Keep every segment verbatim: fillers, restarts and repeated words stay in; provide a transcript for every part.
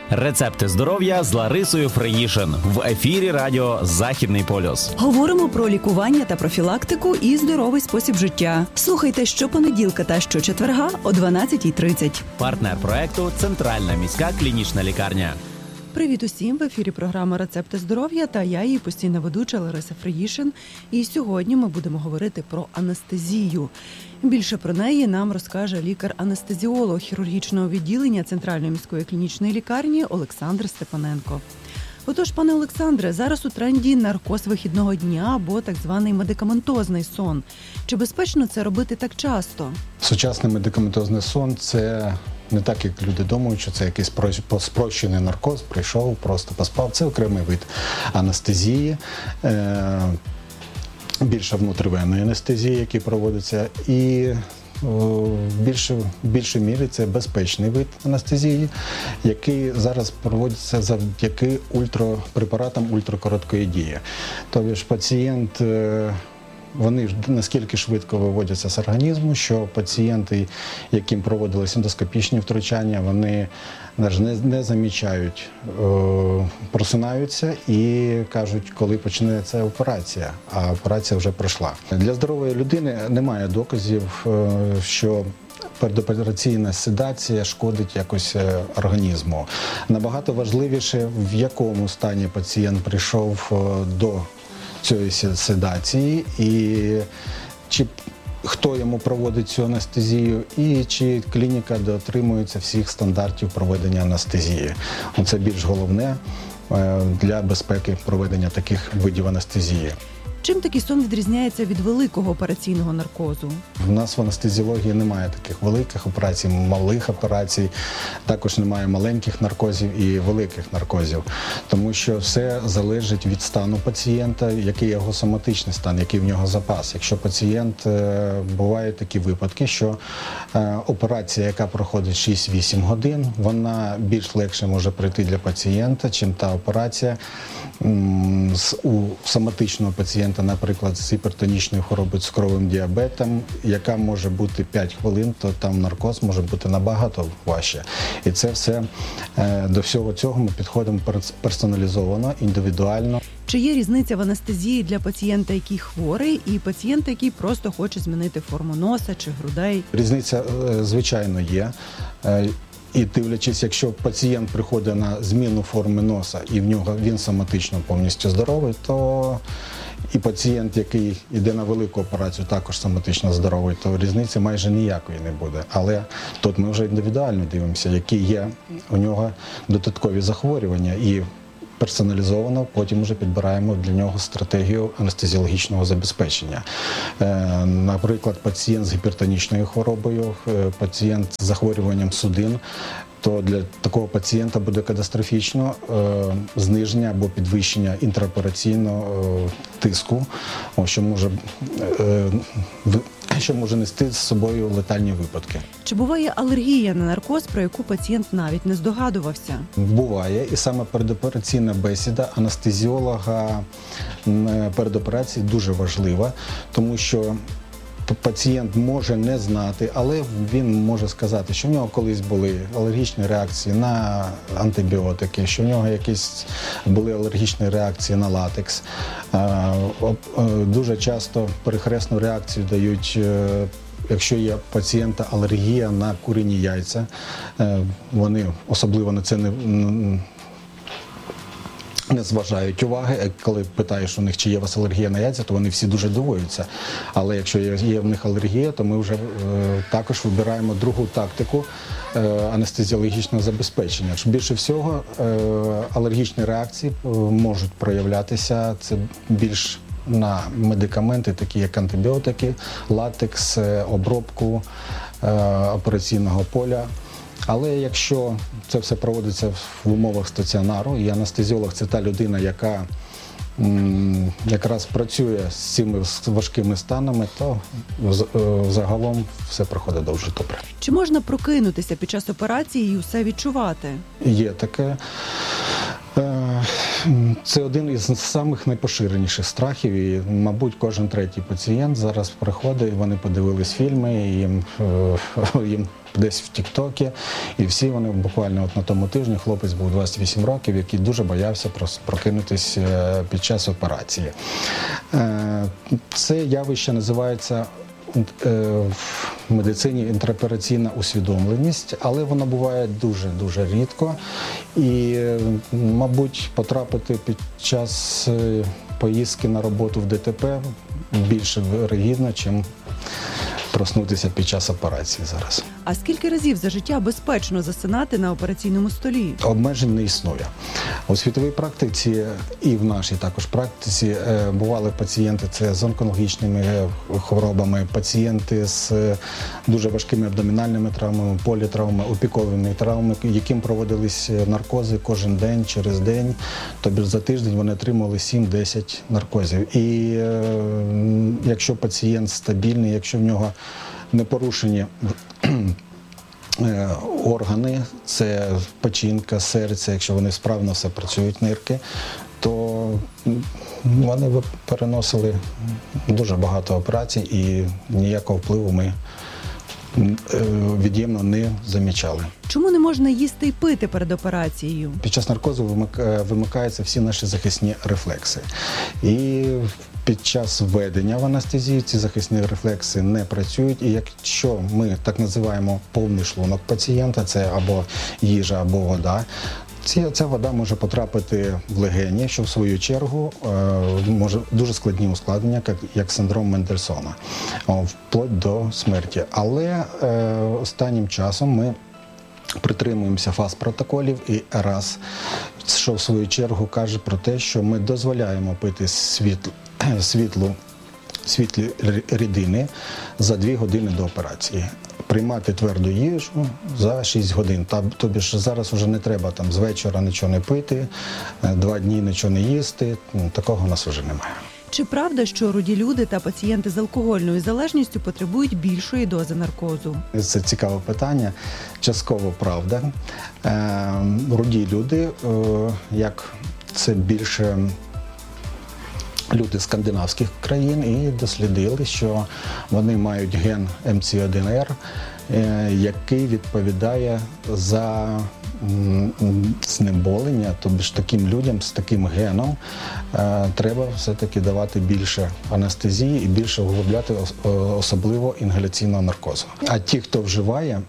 Рецепти здоров'я з Ларисою Фриїшин в ефірі радіо «Західний полюс». Говоримо про лікування та профілактику і здоровий спосіб життя. Слухайте щопонеділка та щочетверга о дванадцятій тридцять. Партнер проекту – Центральна міська клінічна лікарня. Привіт усім! В ефірі програма «Рецепти здоров'я» та я, її постійна ведуча Лариса Фриїшин. І сьогодні ми будемо говорити про анестезію. Більше про неї нам розкаже лікар-анестезіолог хірургічного відділення Центральної міської клінічної лікарні Олександр Степаненко. Отож, пане Олександре, зараз у тренді наркоз вихідного дня або так званий медикаментозний сон. Чи безпечно це робити так часто? Сучасний медикаментозний сон – це не так, як люди думають, що це якийсь спрощений наркоз, прийшов, просто поспав. Це окремий вид анестезії, більше внутрівенної анестезії, які проводяться, і більше, в більшій мірі це безпечний вид анестезії, який зараз проводиться завдяки ультра, препаратам ультракороткої дії. Тобто ж пацієнт, вони наскільки швидко виводяться з організму, що пацієнти, яким проводились ендоскопічні втручання, вони навіть не, не замічають, е, просинаються і кажуть, коли почнеться операція, а операція вже пройшла. Для здорової людини немає доказів, е, що передопераційна седація шкодить якось організму. Набагато важливіше, в якому стані пацієнт прийшов до цієї седації, і чи хто йому проводить цю анестезію, і чи клініка дотримується всіх стандартів проведення анестезії. Це більш головне для безпеки проведення таких видів анестезії. Чим такий сон відрізняється від великого операційного наркозу? У нас в анестезіології немає таких великих операцій, малих операцій, також немає маленьких наркозів і великих наркозів, тому що все залежить від стану пацієнта, який його соматичний стан, який в нього запас. Якщо пацієнт, бувають такі випадки, що операція, яка проходить шість-вісім годин, вона більш легше може пройти для пацієнта, чим та операція у соматичного пацієнта, наприклад, з гіпертонічною хворобою, цукровим діабетом, яка може бути п'ять хвилин, то там наркоз може бути набагато важче. І це все, до всього цього ми підходимо персоналізовано, індивідуально. Чи є різниця в анестезії для пацієнта, який хворий, і пацієнта, який просто хоче змінити форму носа чи грудей? Різниця, звичайно, є. І дивлячись, якщо пацієнт приходить на зміну форми носа і в нього він соматично повністю здоровий, то і пацієнт, який йде на велику операцію, також соматично здоровий, то різниці майже ніякої не буде. Але тут ми вже індивідуально дивимося, які є у нього додаткові захворювання, і персоналізовано потім вже підбираємо для нього стратегію анестезіологічного забезпечення. Наприклад, пацієнт з гіпертонічною хворобою, пацієнт з захворюванням судин, то для такого пацієнта буде катастрофічно е, зниження або підвищення інтраопераційного е, тиску, о, що може, е, що може нести з собою летальні випадки. Чи буває алергія на наркоз, про яку пацієнт навіть не здогадувався? Буває, і саме передопераційна бесіда анестезіолога перед операцією дуже важлива, тому що пацієнт може не знати, але він може сказати, що в нього колись були алергічні реакції на антибіотики, що в нього якісь були алергічні реакції на латекс. Дуже часто перехресну реакцію дають, якщо є у пацієнта алергія на курені яйця. Вони особливо на це не не зважають уваги. Коли питаєш у них, чи є у вас алергія на яйця, то вони всі дуже дивуються. Але якщо є в них алергія, то ми вже е, також вибираємо другу тактику е, анестезіологічного забезпечення. Більше всього е, алергічні реакції можуть проявлятися, це більш на медикаменти, такі як антибіотики, латекс, обробку е, операційного поля. Але якщо це все проводиться в умовах стаціонару, і анестезіолог – це та людина, яка м, якраз працює з цими важкими станами, то загалом все проходить дуже добре. Чи можна прокинутися під час операції і усе відчувати? Є таке. Це один із самих найпоширеніших страхів, і, мабуть, кожен третій пацієнт зараз приходить, вони подивились фільми, і їм, їм десь в Тік-Токі, і всі вони буквально от на тому тижні, хлопець був двадцять вісім років, який дуже боявся прокинутись під час операції. Це явище називається в медицині інтраопераційна усвідомленість, але вона буває дуже-дуже рідко. І, мабуть, потрапити під час поїздки на роботу в ДТП більше вірогідно, чим проснутися під час операції зараз. А скільки разів за життя безпечно засинати на операційному столі? Обмежень не існує. У світовій практиці і в нашій також практиці бували пацієнти це з онкологічними хворобами, пацієнти з дуже важкими абдомінальними травмами, політравмами, опіковими травмами, яким проводились наркози кожен день, через день. Тобто за тиждень вони отримували сім-десять наркозів. І якщо пацієнт стабільний, якщо в нього не порушені органи, це печінка, серце, якщо вони справно все працюють, нирки, то вони переносили дуже багато операцій і ніякого впливу ми від'ємно не замічали. Чому не можна їсти і пити перед операцією? Під час наркозу вимикаються всі наші захисні рефлекси. І під час введення в анестезію ці захисні рефлекси не працюють. І якщо ми так називаємо повний шлунок пацієнта, це або їжа, або вода, ця вода може потрапити в легені, що в свою чергу може дуже складні ускладнення, як, як синдром Мендельсона, вплоть до смерті. Але останнім часом ми притримуємося фаз-протоколів і ЕРАС, що в свою чергу каже про те, що ми дозволяємо пити світло, світлу, світлі рідини за дві години до операції. Приймати тверду їжу за шість годин. Тобі ж зараз вже не треба там з вечора нічого не пити, два дні нічого не їсти. Такого у нас вже немає. Чи правда, що руді люди та пацієнти з алкогольною залежністю потребують більшої дози наркозу? Це цікаве питання. Частково правда. Руді люди, як це більше люди скандинавських країн, і дослідили, що вони мають ген ем ці один ар, який відповідає за знеболення, тобто ж таким людям з таким геном треба все-таки давати більше анестезії і більше вглубляти особливо інгаляційного наркозу. А ті, хто вживає,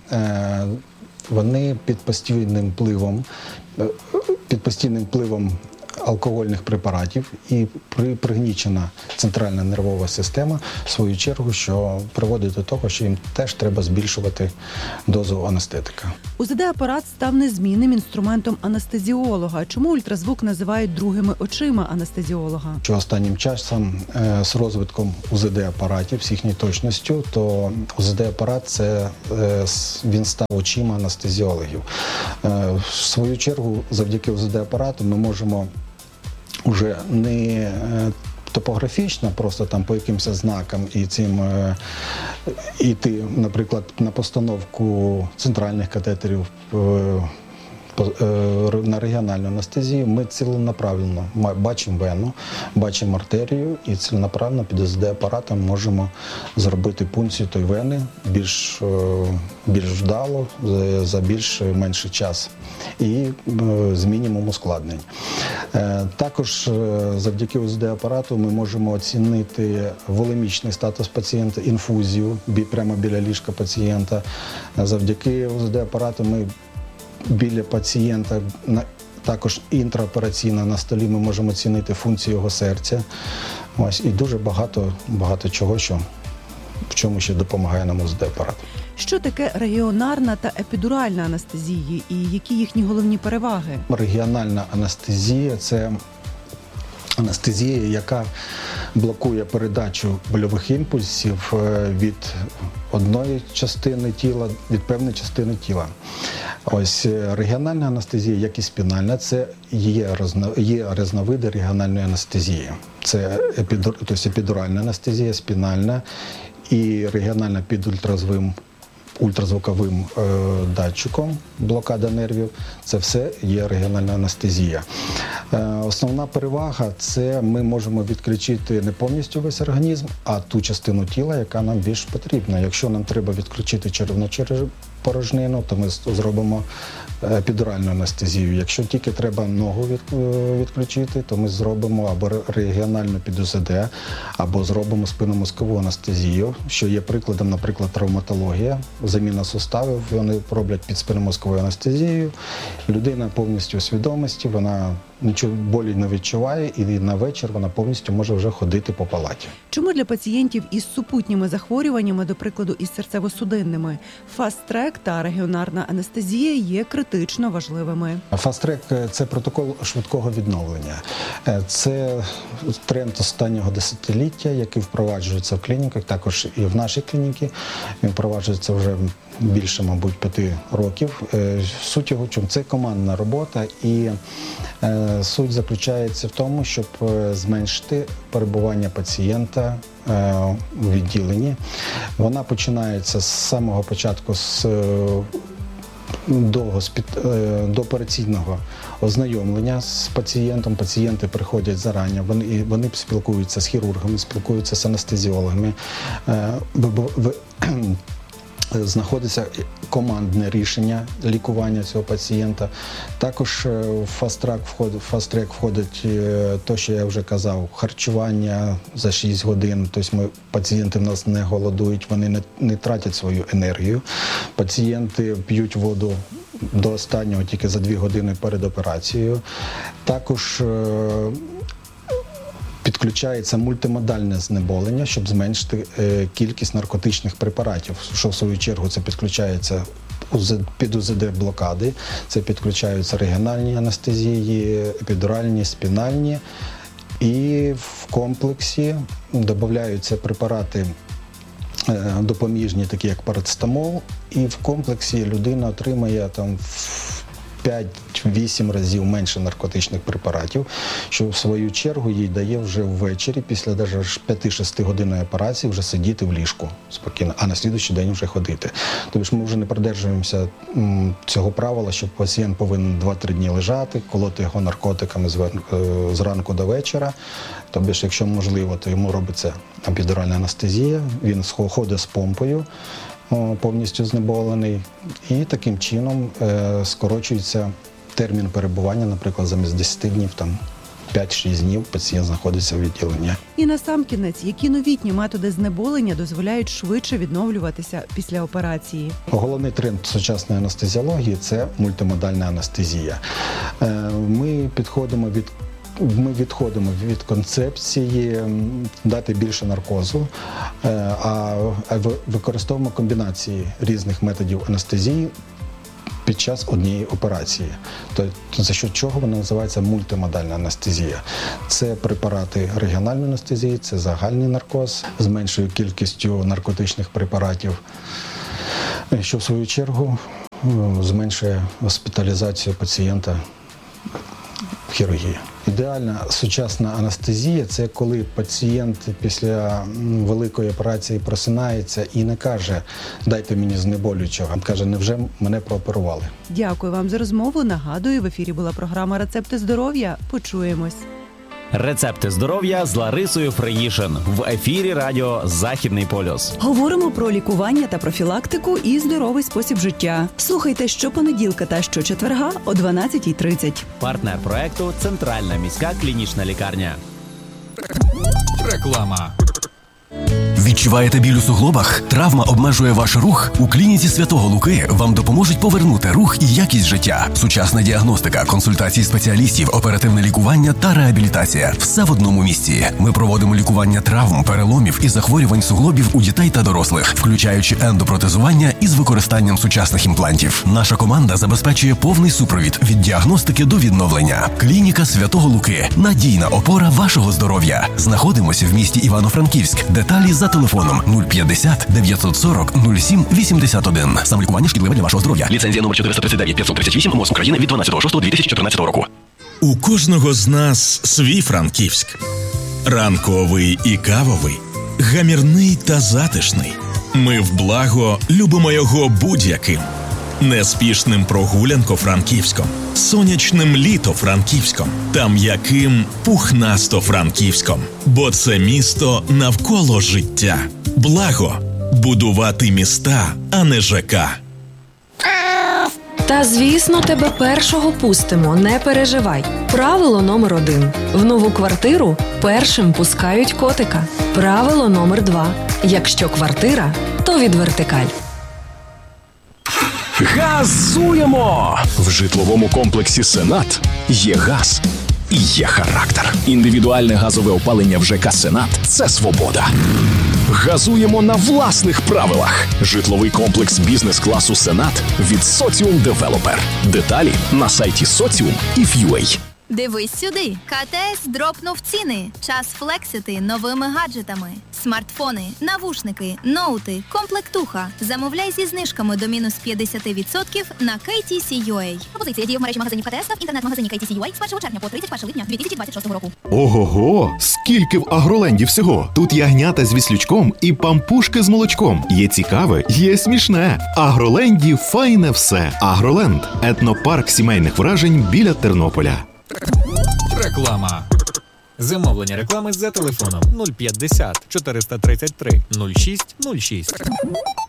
вони під постійним впливом, під постійним впливом алкогольних препаратів і пригнічена центральна нервова система, в свою чергу, що приводить до того, що їм теж треба збільшувати дозу анестетика. у зет де-апарат став незмінним інструментом анестезіолога. Чому ультразвук називають другими очима анестезіолога? Що останнім часом з розвитком у зет де-апаратів, з їхньою точністю, то у зет де-апарат це він став очима анестезіологів. В свою чергу, завдяки у зет де-апарату ми можемо уже не топографічно, просто там по якимось знакам і цим е, іти, наприклад, на постановку центральних катетерів е, на регіональну анестезію, ми ціленаправленно бачимо вену, бачимо артерію і ціленаправленно під у зет де-апаратом можемо зробити пункцію тої вени більш, більш вдало, за більш менший час і з мінімум ускладнень. Також завдяки у зет де-апарату ми можемо оцінити волемічний статус пацієнта, інфузію прямо біля ліжка пацієнта. Завдяки у зет де-апарату ми біля пацієнта, також інтраопераційно на столі ми можемо оцінити функцію його серця. Ось, і дуже багато, багато чого, що, в чому ще допомагає нам у зет де-апарат. Що таке регіонарна та епідуральна анестезії і які їхні головні переваги? Регіональна анестезія – це анестезія, яка блокує передачу больових імпульсів від одної частини тіла, від певної частини тіла. Ось регіональна анестезія, як і спінальна, це є, є різновиди регіональної анестезії. Це епідур, тобто епідуральна анестезія, спінальна і регіональна під ультразвуковим, ультразвуковим е, датчиком, блокада нервів. Це все є регіональна анестезія. Основна перевага – це ми можемо відключити не повністю весь організм, а ту частину тіла, яка нам більш потрібна. Якщо нам треба відключити черевну порожнину, то ми зробимо епідуральну анестезію. Якщо тільки треба ногу відключити, то ми зробимо або регіональну під У З Д, або зробимо спинномозкову анестезію, що є прикладом, наприклад, травматологія, заміна суставів, вони роблять під спинномозковою анестезією. Людина повністю у свідомості, вона нічого болі не відчуває, і на вечір вона повністю може вже ходити по палаті. Чому для пацієнтів із супутніми захворюваннями, до прикладу, із серцево-судинними, фаст-трек та регіонарна анестезія є критично важливими? Фаст-трек – це протокол швидкого відновлення. Це тренд останнього десятиліття, який впроваджується в клініках, також і в нашій клініці. Він впроваджується вже більше, мабуть, п'яти років. Суть його чому? Це командна робота, і суть заключається в тому, щоб зменшити перебування пацієнта у відділенні. Вона починається з самого початку, з довго до операційного ознайомлення з пацієнтом. Пацієнти приходять зарані, вони, вони спілкуються з хірургами, спілкуються з анестезіологами. Знаходиться командне рішення лікування цього пацієнта. Також в фаст-трек входить, фаст-трек входить те, що я вже казав, харчування за шість годин. Тобто ми, пацієнти в нас не голодують, вони не, не тратять свою енергію. Пацієнти п'ють воду до останнього тільки за дві години перед операцією. Також підключається мультимодальне знеболення, щоб зменшити е, кількість наркотичних препаратів, що в свою чергу це підключається під У З Д-блокади, це підключаються регіональні анестезії, епідуральні, спінальні, і в комплексі додаються препарати е, допоміжні, такі як парацетамол, і в комплексі людина отримає там п'ять-вісім разів менше наркотичних препаратів, що в свою чергу їй дає вже ввечері, після навіть п'яти-шести годинної операції, вже сидіти в ліжку спокійно, а на слідуючий день вже ходити. Тобто ми вже не придержуємося цього правила, що пацієнт повинен два-три дні лежати, колоти його наркотиками з ранку до вечора. Тобто, якщо можливо, то йому робиться епідуральна анестезія, він ходить з помпою, повністю знеболений, і таким чином е, скорочується термін перебування, наприклад, замість десяти днів, там п'ять-шість днів пацієнт знаходиться в відділенні. І насамкінець, які новітні методи знеболення дозволяють швидше відновлюватися після операції? Головний тренд сучасної анестезіології – це мультимодальна анестезія. Е, ми підходимо від Ми відходимо від концепції дати більше наркозу, а використовуємо комбінації різних методів анестезії під час однієї операції. Тобто, за що чого вона називається мультимодальна анестезія. Це препарати регіональної анестезії, це загальний наркоз з меншою кількістю наркотичних препаратів, що в свою чергу зменшує госпіталізацію пацієнта в хірургії. Ідеальна сучасна анестезія – це коли пацієнт після великої операції просинається і не каже «дайте мені знеболюючого», а каже «невже мене прооперували». Дякую вам за розмову. Нагадую, в ефірі була програма «Рецепти здоров'я». Почуємось. Рецепти здоров'я з Ларисою Фреїшин в ефірі радіо «Західний полюс». Говоримо про лікування та профілактику і здоровий спосіб життя. Слухайте щопонеділка та щочетверга о дванадцятій тридцять. Партнер проекту – Центральна міська клінічна лікарня. Реклама. Відчуваєте біль у суглобах? Травма обмежує ваш рух? У клініці Святого Луки вам допоможуть повернути рух і якість життя. Сучасна діагностика, консультації спеціалістів, оперативне лікування та реабілітація. Все в одному місці. Ми проводимо лікування травм, переломів і захворювань суглобів у дітей та дорослих, включаючи ендопротезування із використанням сучасних імплантів. Наша команда забезпечує повний супровід від діагностики до відновлення. Клініка Святого Луки. Надійна опора вашого здоров'я. Знаходимося в місті Івано-Франківськ. Деталі за телефоном нуль п'ятдесят дев'ятсот сорок нуль сім вісімдесят один. Самолікування шкідливе для вашого здоров'я. Ліцензія номер чотириста тридцять дев'ять п'ятсот тридцять вісім МОЗ України від дванадцятого жовтня дві тисячі чотирнадцятого року. У кожного з нас свій Франківськ. Ранковий і кавовий, гамірний та затишний. Ми в благо любимо його будь-яким. неспішним прогулянко-франківськом, сонячним літо-франківськом та м'яким пухнасто-франківськом. Бо це місто навколо життя. Благо – будувати міста, а не ЖК. Та, звісно, тебе першого пустимо, не переживай. Правило номер один. В нову квартиру першим пускають котика. Правило номер два. Якщо квартира, то від вертикаль. Газуємо! В житловому комплексі «Сенат» є газ і є характер. Індивідуальне газове опалення в ЖК «Сенат» – це свобода. Газуємо на власних правилах. Житловий комплекс бізнес-класу «Сенат» від Соціум Девелопер. Деталі на сайті соціум і ф'ю ей. Дивись сюди. КТС дропнув ціни. Час флексити новими гаджетами. Смартфони, навушники, ноути, комплектуха. Замовляй зі знижками до мінус п'ятдесят відсотків на кей ті сі точка ю ей. Пропозиція діє в мережі магазинів КТС та в інтернет-магазині кей ті сі точка ю ей з першого червня по тридцять першого липня дві тисячі двадцять шостого року. Ого-го! Скільки в Агроленді всього! Тут ягнята з віслючком і пампушки з молочком. Є цікаве, є смішне. В Агроленді файне все. Агроленд – етнопарк сімейних вражень біля Тернополя. Реклама. Замовлення реклами за телефоном нуль п'ятдесят чотириста тридцять три нуль шість нуль шість.